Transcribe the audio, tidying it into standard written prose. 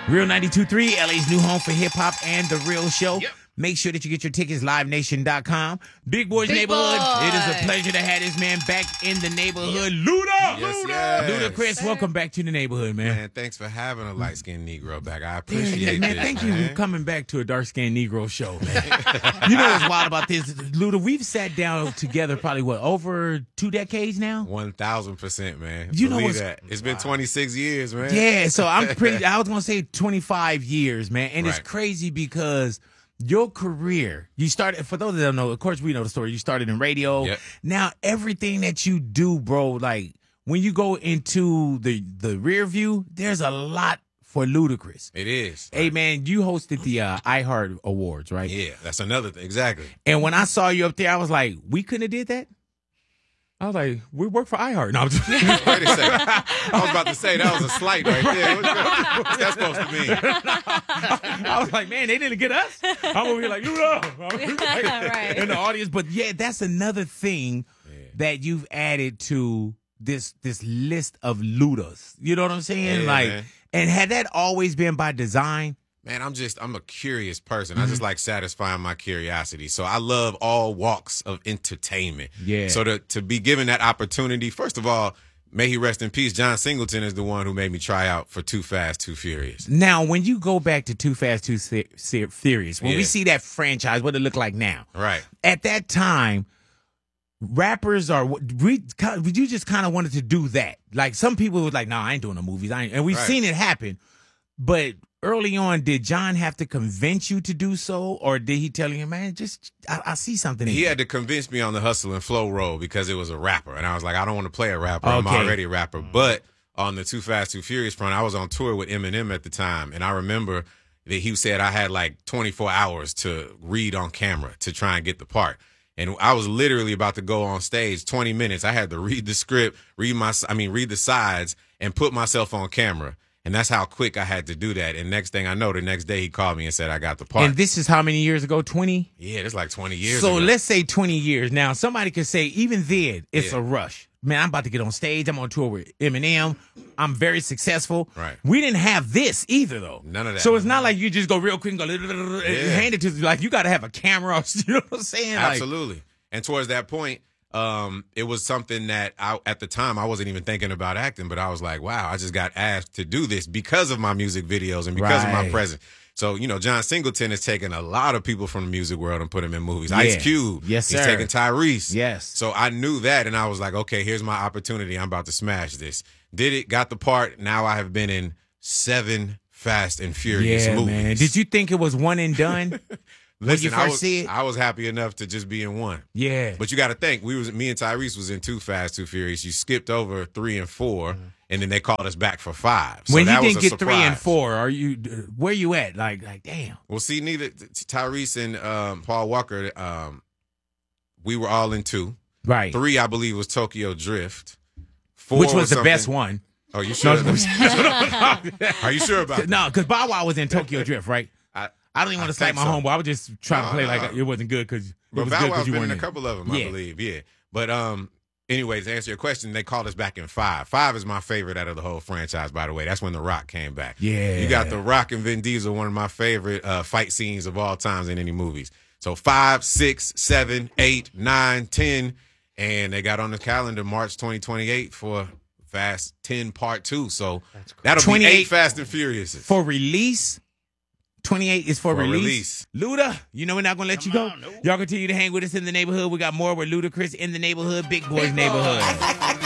Real 92.3, LA's new home for hip-hop and The Real Show. Yep. Make sure that you get your tickets, livenation.com. Big Boys Big Neighborhood. Boy. It is a pleasure to have this man back in the neighborhood. Luda! Yes. Luda Chris, welcome back to the neighborhood, man. Man, thanks for having a light-skinned Negro back. I appreciate man, this, thank you for coming back to a dark-skinned Negro show, man. You know what's wild about this? Luda, we've sat down together probably, over 2 decades now? 1,000%, man. You know Believe what's- that. It's been 26 years, man. Yeah, so I was going to say 25 years, man. And it's Right. crazy because your career, you started, for those that don't know, of course we know the story, you started in radio. Yep. Now, everything that you do, bro, like when you go into the rear view, there's a lot for Ludacris. It is. Hey, man, you hosted the iHeart Awards, right? Yeah, that's another thing. Exactly. And when I saw you up there, I was like, we couldn't have did that? I was like, we work for iHeart. No, I'm just Wait a second. I was about to say that was a slight right there. What's that supposed to mean? I was like, man, they didn't get us. I'm over here like, Luda. Right. In the audience. But yeah, that's another thing that you've added to this list of Ludas. You know what I'm saying? Yeah, like, man. and had that always been by design? Man, I'm a curious person. I just like satisfying my curiosity. So I love all walks of entertainment. Yeah. So to be given that opportunity, first of all, may he rest in peace. John Singleton is the one who made me try out for Too Fast, Too Furious. Now, when you go back to Too Fast, Too Furious, when we Yeah. see that franchise, what it look like now? Right. At that time, rappers we you just kind of wanted to do that. Like some people was like, "No, I ain't doing the movies." And we've Right. seen it happen. But early on, did John have to convince you to do so, or did he tell you, "Man, just I see something"? In He you. had to convince me on the Hustle and Flow role because it was a rapper. And I was like, I don't want to play a rapper. I'm Okay. already a rapper. But on the Too Fast, Too Furious front, I was on tour with Eminem at the time. And I remember that he said I had like 24 hours to read on camera to try and get the part. And I was literally about to go on stage 20 minutes. I had to read the script, read the sides and put myself on camera. And that's how quick I had to do that. And next thing I know, the next day he called me and said I got the part. And this is how many years ago? 20? Yeah, it's like 20 years So ago. let's say 20 years. Now, somebody could say, even then, it's Yeah. a rush. Man, I'm about to get on stage. I'm on tour with Eminem. I'm very successful. Right. We didn't have this either, though. None of that. So it's not like you just go real quick and go, hand it to, like, you got to have a camera. You know what I'm saying? Like, Absolutely. And towards that point, it was something that at the time I wasn't even thinking about acting, but I was like, wow, I just got asked to do this because of my music videos and because of my Right. presence. So, John Singleton has taken a lot of people from the music world and put them in movies. Yeah. Ice Cube. Yes, He's sir. taking Tyrese. Yes. So I knew that, and I was like, okay, here's my opportunity. I'm about to smash this. Did it, got the part. Now I have been in 7 Fast and Furious yeah, movies. man. Did you think it was one and done? Listen, you first see it? I was happy enough to just be in one. Yeah. But you got to think, me and Tyrese was in Too Fast, Too Furious. You skipped over 3 and 4, and then they called us back for 5. So when you that was didn't a get 3 and surprise. 4, where you at? Like, damn. Well, see, neither Tyrese and Paul Walker, we were all in 2. Right. 3, I believe, was Tokyo Drift. 4 Which was the something- best one. Oh, you sure? No, Are you sure about that? No, because Bow Wow was in Tokyo Drift, right? I don't even want to slight think my so. homeboy. I was just trying to play No. like it wasn't good because it But was Bow good Wow's because you been weren't in a couple of them, Yeah. I believe, yeah. But anyways, to answer your question, they called us back in 5. 5 is my favorite out of the whole franchise, by the way. That's when The Rock came back. Yeah. You got The Rock and Vin Diesel, one of my favorite fight scenes of all times in any movies. So 5, 6, 7, 8, 9, 10, and they got on the calendar March 2028 for Fast 10 Part 2. So that'll be 28 8 Fast and Furious. For release, 28 is for release. Luda, you know we're not going to let you go. Y'all continue to hang with us in the neighborhood. We got more with Ludacris in the neighborhood, Big Boys Neighborhood.